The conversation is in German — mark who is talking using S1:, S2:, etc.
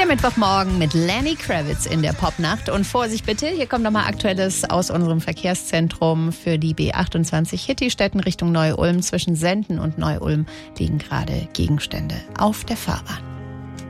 S1: Der Mittwochmorgen mit Lenny Kravitz in der Popnacht. Und Vorsicht bitte, hier kommt nochmal Aktuelles aus unserem Verkehrszentrum für die B28 Hittistetten Richtung Neu-Ulm. Zwischen Senden und Neu-Ulm liegen gerade Gegenstände auf der Fahrbahn.